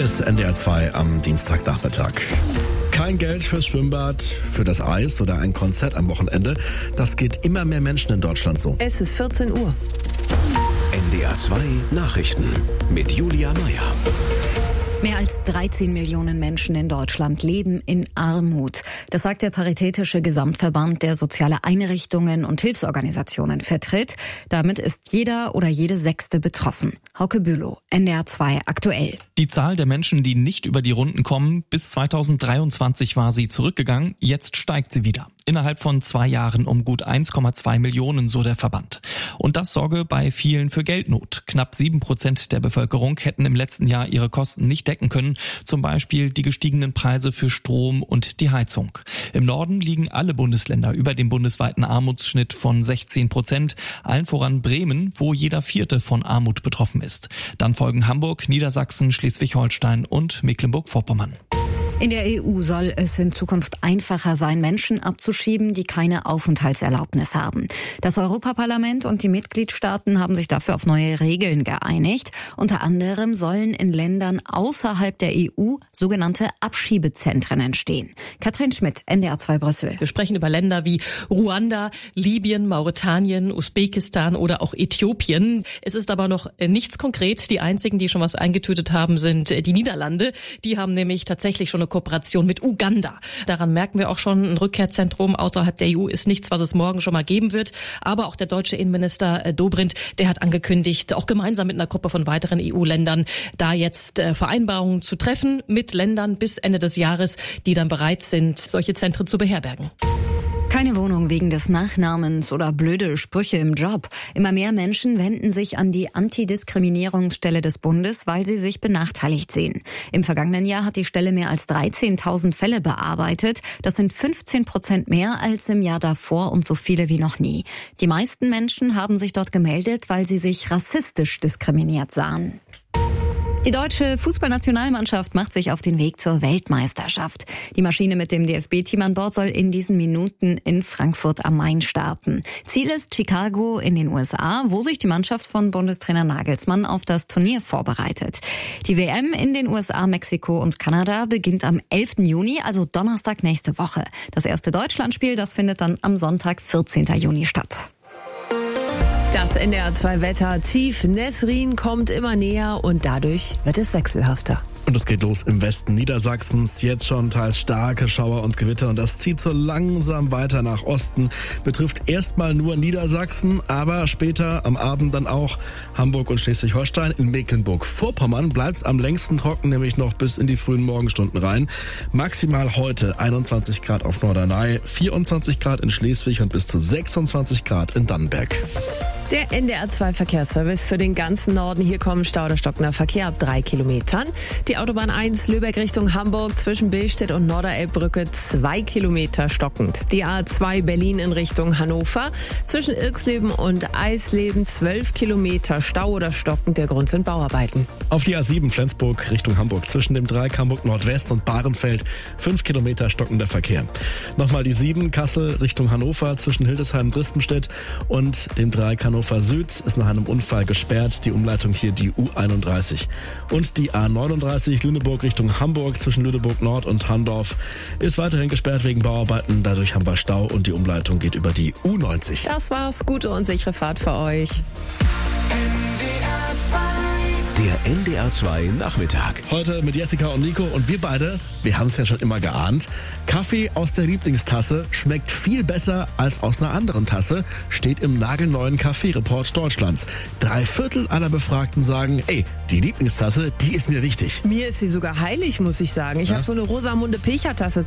Hier ist NDR 2 am Dienstagnachmittag. Kein Geld fürs Schwimmbad, für das Eis oder ein Konzert am Wochenende. Das geht immer mehr Menschen in Deutschland so. Es ist 14 Uhr. NDR 2 Nachrichten mit Julia Meyer. Mehr als 13 Millionen Menschen in Deutschland leben in Armut. Das sagt der Paritätische Gesamtverband, der soziale Einrichtungen und Hilfsorganisationen vertritt. Damit ist jeder oder jede Sechste betroffen. Hauke Bülow, NDR 2 aktuell. Die Zahl der Menschen, die nicht über die Runden kommen, bis 2023 war sie zurückgegangen, jetzt steigt sie wieder. Innerhalb von 2 Jahren um gut 1,2 Millionen, so der Verband. Und das sorge bei vielen für Geldnot. Knapp 7% der Bevölkerung hätten im letzten Jahr ihre Kosten nicht decken können. Zum Beispiel die gestiegenen Preise für Strom und die Heizung. Im Norden liegen alle Bundesländer über dem bundesweiten Armutsschnitt von 16%. Allen voran Bremen, wo jeder Vierte von Armut betroffen ist. Dann folgen Hamburg, Niedersachsen, Schleswig-Holstein und Mecklenburg-Vorpommern. In der EU soll es in Zukunft einfacher sein, Menschen abzuschieben, die keine Aufenthaltserlaubnis haben. Das Europaparlament und die Mitgliedstaaten haben sich dafür auf neue Regeln geeinigt. Unter anderem sollen in Ländern außerhalb der EU sogenannte Abschiebezentren entstehen. Katrin Schmidt, NDR 2 Brüssel. Wir sprechen über Länder wie Ruanda, Libyen, Mauretanien, Usbekistan oder auch Äthiopien. Es ist aber noch nichts konkret. Die einzigen, die schon was eingetütet haben, sind die Niederlande. Die haben nämlich tatsächlich schon eine Kooperation mit Uganda. Daran merken wir auch schon, ein Rückkehrzentrum außerhalb der EU ist nichts, was es morgen schon mal geben wird. Aber auch der deutsche Innenminister Dobrindt, der hat angekündigt, auch gemeinsam mit einer Gruppe von weiteren EU-Ländern, da jetzt Vereinbarungen zu treffen mit Ländern bis Ende des Jahres, die dann bereit sind, solche Zentren zu beherbergen. Keine Wohnung wegen des Nachnamens oder blöde Sprüche im Job. Immer mehr Menschen wenden sich an die Antidiskriminierungsstelle des Bundes, weil sie sich benachteiligt sehen. Im vergangenen Jahr hat die Stelle mehr als 13.000 Fälle bearbeitet. Das sind 15% mehr als im Jahr davor und so viele wie noch nie. Die meisten Menschen haben sich dort gemeldet, weil sie sich rassistisch diskriminiert sahen. Die deutsche Fußballnationalmannschaft macht sich auf den Weg zur Weltmeisterschaft. Die Maschine mit dem DFB-Team an Bord soll in diesen Minuten in Frankfurt am Main starten. Ziel ist Chicago in den USA, wo sich die Mannschaft von Bundestrainer Nagelsmann auf das Turnier vorbereitet. Die WM in den USA, Mexiko und Kanada beginnt am 11. Juni, also Donnerstag nächste Woche. Das erste Deutschlandspiel, das findet dann am Sonntag, 14. Juni statt. Das NDR 2 Wetter. Tief Nesrin kommt immer näher und dadurch wird es wechselhafter. Und es geht los im Westen Niedersachsens. Jetzt schon teils starke Schauer und Gewitter. Und das zieht so langsam weiter nach Osten. Betrifft erstmal nur Niedersachsen, aber später am Abend dann auch Hamburg und Schleswig-Holstein. In Mecklenburg-Vorpommern bleibt's am längsten trocken, nämlich noch bis in die frühen Morgenstunden rein. Maximal heute 21 Grad auf Norderney, 24 Grad in Schleswig und bis zu 26 Grad in Dannenberg. Der NDR 2 Verkehrsservice für den ganzen Norden. Hier kommen Stau oder stockender Verkehr ab 3 Kilometern. Die Autobahn 1 Lübeck Richtung Hamburg zwischen Billstedt und Norderelbbrücke 2 Kilometer stockend. Die A2 Berlin in Richtung Hannover zwischen Irxleben und Eisleben 12 Kilometer Stau oder stockend. Der Grund sind Bauarbeiten. Auf die A7 Flensburg Richtung Hamburg zwischen dem Dreieck Hamburg Nordwest und Bahrenfeld 5 Kilometer stockender Verkehr. Nochmal die 7 Kassel Richtung Hannover zwischen Hildesheim und Dristenstedt und dem Dreieck Hannover Süd ist nach einem Unfall gesperrt. Die Umleitung hier die U31. Und die A39 Lüneburg Richtung Hamburg zwischen Lüneburg Nord und Handorf ist weiterhin gesperrt wegen Bauarbeiten. Dadurch haben wir Stau und die Umleitung geht über die U90. Das war's. Gute und sichere Fahrt für euch. Der NDR 2 Nachmittag. Heute mit Jessica und Nico und wir beide, wir haben es ja schon immer geahnt. Kaffee aus der Lieblingstasse schmeckt viel besser als aus einer anderen Tasse, steht im nagelneuen Kaffee-Report Deutschlands. 3/4 aller Befragten sagen, ey, die Lieblingstasse, die ist mir wichtig. Mir ist sie sogar heilig, muss ich sagen. Ich habe so eine Rosamunde Pilcher-Tasse